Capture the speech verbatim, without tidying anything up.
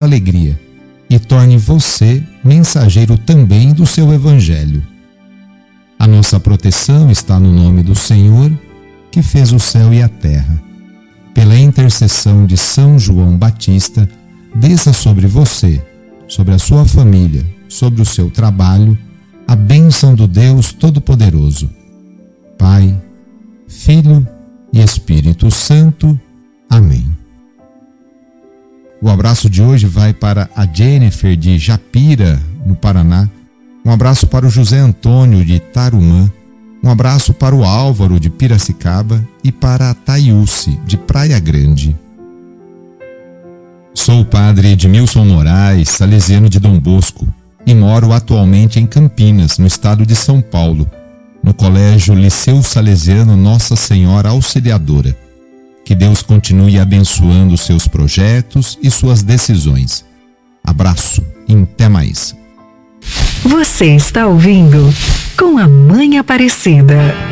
alegria e torne você mensageiro também do seu Evangelho. A nossa proteção está no nome do Senhor, que fez o céu e a terra. Pela intercessão de São João Batista, desça sobre você, sobre a sua família, sobre o seu trabalho, a bênção do Deus Todo-Poderoso, Pai, Filho e Espírito Santo. Amém. O abraço de hoje vai para a Jennifer de Japira, no Paraná. Um abraço para o José Antônio de Tarumã. Um abraço para o Álvaro de Piracicaba e para a Taiúce de Praia Grande. Sou o padre Edmilson Moraes, salesiano de Dom Bosco, e moro atualmente em Campinas, no estado de São Paulo, no Colégio Liceu Salesiano Nossa Senhora Auxiliadora. Que Deus continue abençoando seus projetos e suas decisões. Abraço e até mais. Você está ouvindo Com a Mãe Aparecida.